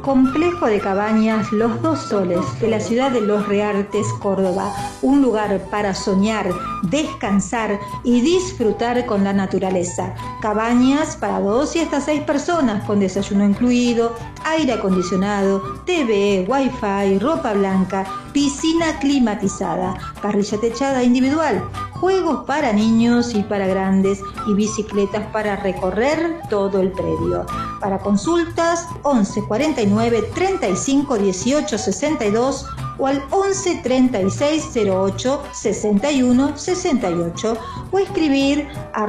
Complejo de cabañas Los Dos Soles de la ciudad de Los Reartes, Córdoba. Un lugar para soñar, descansar y disfrutar con la naturaleza. Cabañas para 2 y hasta 6 personas con desayuno incluido, aire acondicionado, TV, wifi, ropa blanca, piscina climatizada, parrilla techada individual, juegos para niños y para grandes y bicicletas para recorrer todo el predio. Para consultas 11 49 35 18 62 o al 11 36 08 61 68 o escribir a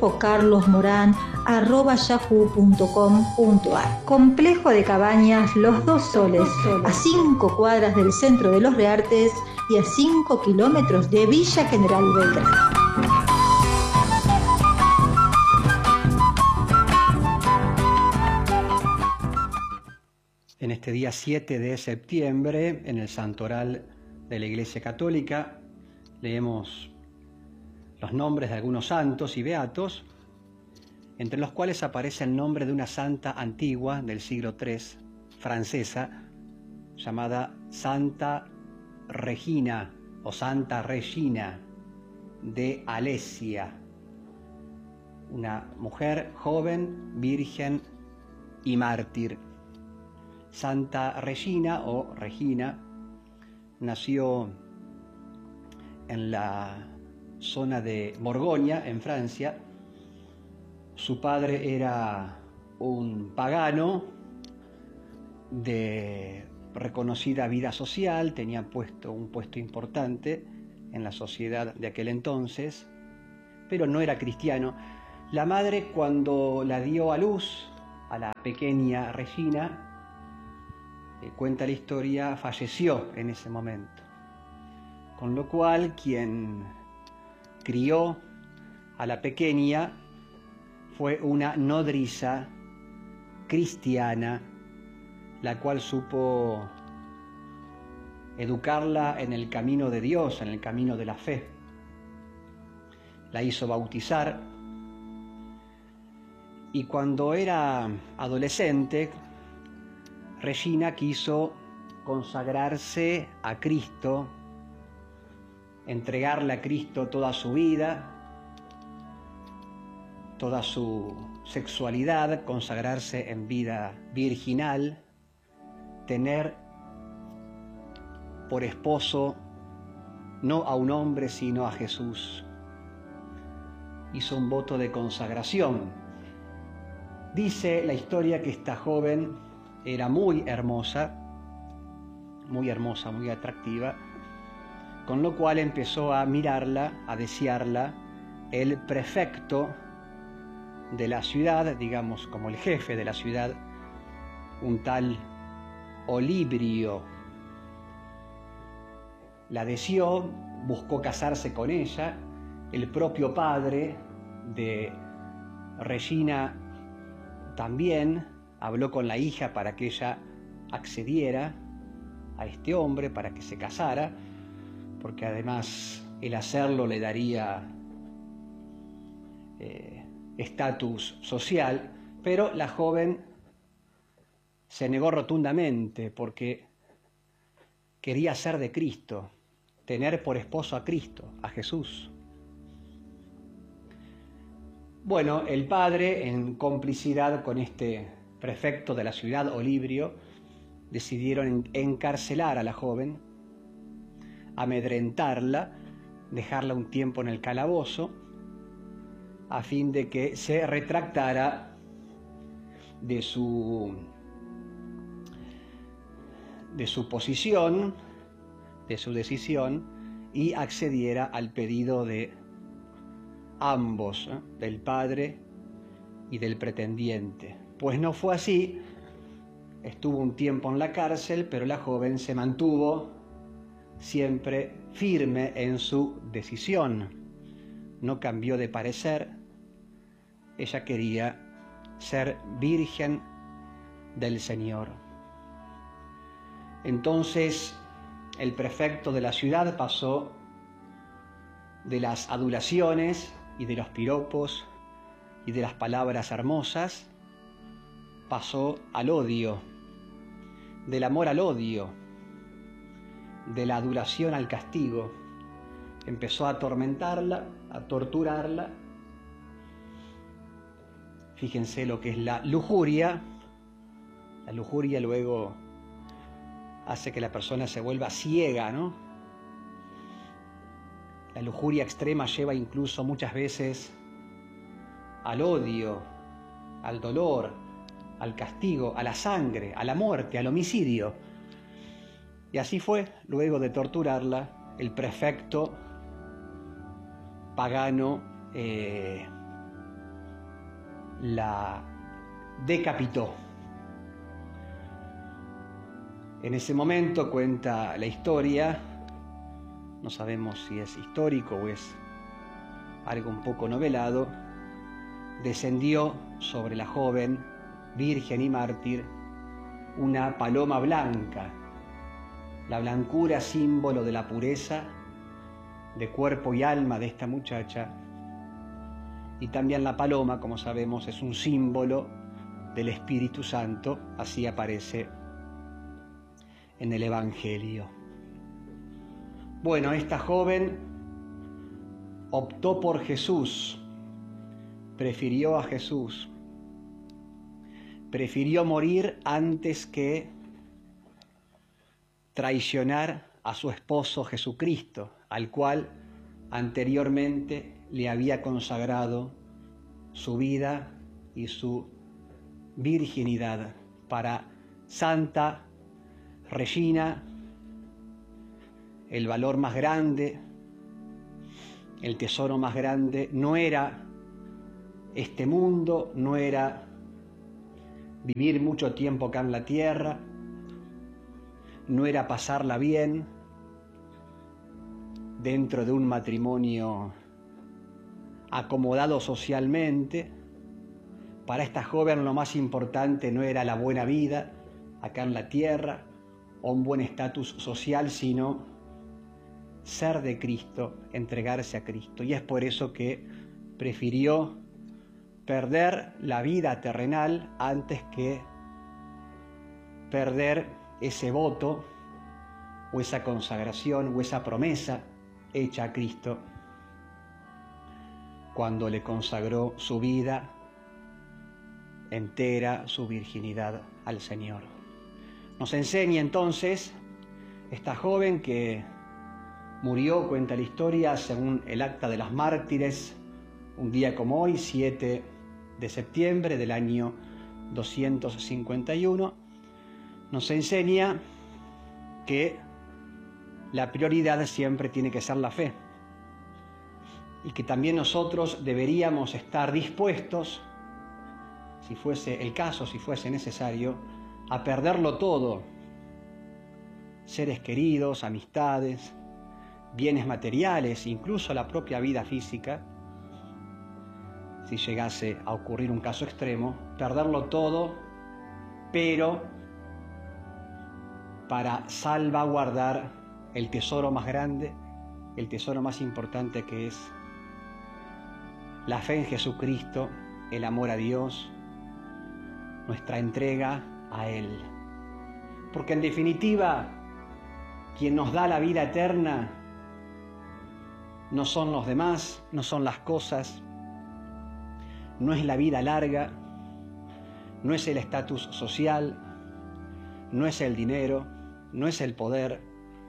rodolfocarlosmoran@yahoo.com.ar. Complejo de cabañas Los Dos Soles, a 5 cuadras del centro de Los Reartes y a 5 kilómetros de Villa General Belgrano. En este día 7 de septiembre, en el Santoral de la Iglesia Católica, leemos los nombres de algunos santos y beatos, entre los cuales aparece el nombre de una santa antigua del siglo III, francesa, llamada Santa Regina o Santa Regina de Alesia, una mujer joven, virgen y mártir. Santa Regina o Regina nació en la zona de Borgoña, en Francia. Su padre era un pagano de reconocida vida social, tenía un puesto importante en la sociedad de aquel entonces, pero no era cristiano. La madre, cuando la dio a luz a la pequeña Regina, cuenta la historia, falleció en ese momento, con lo cual quien crió a la pequeña fue una nodriza cristiana, la cual supo educarla en el camino de Dios, en el camino de la fe. La hizo bautizar y cuando era adolescente, Regina quiso consagrarse a Cristo, entregarle a Cristo toda su vida, toda su sexualidad, consagrarse en vida virginal, tener por esposo no a un hombre sino a Jesús. Hizo un voto de consagración. Dice la historia que esta joven era muy hermosa, muy atractiva, con lo cual empezó a mirarla, a desearla, el prefecto de la ciudad, digamos como el jefe de la ciudad, un tal Olibrio. La deseó, buscó casarse con ella. El propio padre de Regina también habló con la hija para que ella accediera a este hombre, para que se casara, porque además el hacerlo le daría estatus social, pero la joven se negó rotundamente porque quería ser de Cristo, tener por esposo a Cristo, a Jesús. Bueno, el padre, en complicidad con este prefecto de la ciudad, Olibrio, decidieron encarcelar a la joven, amedrentarla, dejarla un tiempo en el calabozo, a fin de que se retractara de su posición, de su decisión, y accediera al pedido de ambos, del padre y del pretendiente. Pues no fue así, estuvo un tiempo en la cárcel, pero la joven se mantuvo siempre firme en su decisión, no cambió de parecer. Ella quería ser virgen del Señor. Entonces el prefecto de la ciudad pasó de las adulaciones y de los piropos y de las palabras hermosas, pasó al odio, del amor al odio, de la adulación al castigo. Empezó a atormentarla, a torturarla. Fíjense lo que es la lujuria. La lujuria luego hace que la persona se vuelva ciega, ¿no? La lujuria extrema lleva incluso muchas veces al odio, al dolor, al castigo, a la sangre, a la muerte, al homicidio. Y así fue, luego de torturarla, el prefecto pagano la decapitó. En ese momento, cuenta la historia, no sabemos si es histórico o es algo un poco novelado, descendió sobre la joven, virgen y mártir, una paloma blanca, la blancura símbolo de la pureza de cuerpo y alma de esta muchacha, y también la paloma, como sabemos, es un símbolo del Espíritu Santo, así aparece en el Evangelio. Bueno, esta joven optó por Jesús, prefirió a Jesús, prefirió morir antes que traicionar a su esposo Jesucristo, al cual anteriormente le había consagrado su vida y su virginidad. Para Santa Regina, el valor más grande, el tesoro más grande, no era este mundo, no era vivir mucho tiempo acá en la tierra, no era pasarla bien dentro de un matrimonio acomodado socialmente. Para esta joven lo más importante no era la buena vida acá en la tierra o un buen estatus social, sino ser de Cristo, entregarse a Cristo. Y es por eso que prefirió perder la vida terrenal antes que perder ese voto o esa consagración o esa promesa hecha a Cristo cuando le consagró su vida entera, su virginidad al Señor. Nos enseña entonces esta joven que murió, cuenta la historia, según el acta de las mártires, un día como hoy, 7 de septiembre del año 251, nos enseña que la prioridad siempre tiene que ser la fe y que también nosotros deberíamos estar dispuestos, si fuese el caso, si fuese necesario, a perderlo todo: seres queridos, amistades, bienes materiales, incluso la propia vida física, si llegase a ocurrir un caso extremo, perderlo todo, pero para salvaguardar el tesoro más grande, el tesoro más importante, que es la fe en Jesucristo, el amor a Dios, nuestra entrega a Él. Porque en definitiva, quien nos da la vida eterna no son los demás, no son las cosas, no es la vida larga, no es el estatus social, no es el dinero, no es el poder,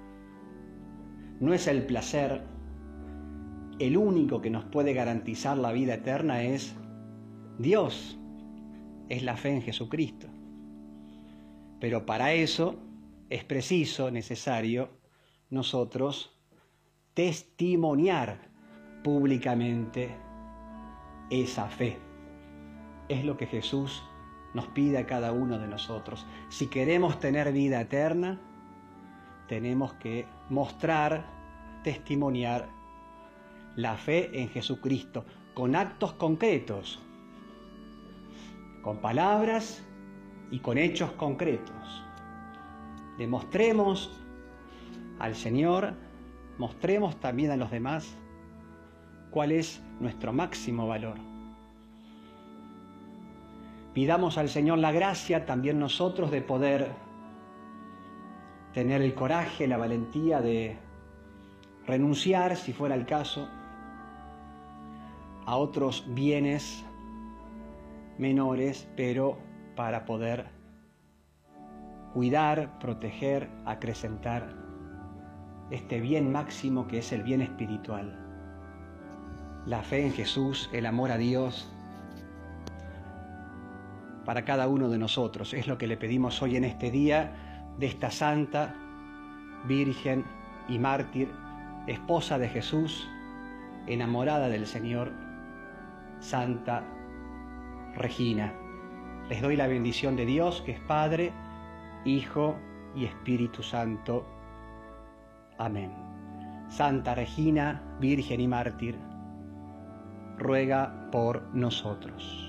no es el placer. El único que nos puede garantizar la vida eterna es Dios, es la fe en Jesucristo. Pero para eso es preciso, necesario, nosotros testimoniar públicamente esa fe. Es lo que Jesús nos pide a cada uno de nosotros. Si queremos tener vida eterna, tenemos que mostrar, testimoniar la fe en Jesucristo con actos concretos, con palabras y con hechos concretos. Demostremos al Señor, mostremos también a los demás cuál es nuestro máximo valor. Pidamos al Señor la gracia también nosotros de poder tener el coraje, la valentía de renunciar, si fuera el caso, a otros bienes menores, pero para poder cuidar, proteger, acrecentar este bien máximo que es el bien espiritual. La fe en Jesús, el amor a Dios, para cada uno de nosotros. Es lo que le pedimos hoy en este día de esta santa, virgen y mártir, esposa de Jesús, enamorada del Señor, Santa Regina. Les doy la bendición de Dios, que es Padre, Hijo y Espíritu Santo. Amén. Santa Regina, virgen y mártir, ruega por nosotros.